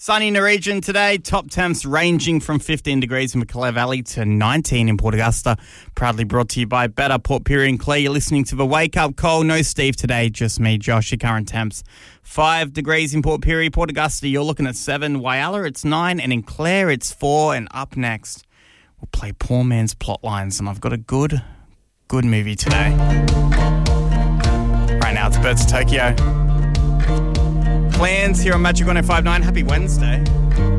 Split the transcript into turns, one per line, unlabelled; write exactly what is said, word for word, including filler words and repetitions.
Sunny in the region today. Top temps ranging from fifteen degrees in Maclear Valley to nineteen in Port Augusta. Proudly brought to you by Better Port Pirie and Clare. You're listening to the Wake Up Call. No Steve today, just me, Josh. Your current temps. Five degrees in Port Pirie. Port Augusta, you're looking at seven. Whyalla, it's nine. And in Clare, it's four. And up next, we'll play Poor Man's Plotlines. And I've got a good, good movie today. Right now, it's Birds of Tokyo. Plans here on Magic one oh five point nine. Happy Wednesday.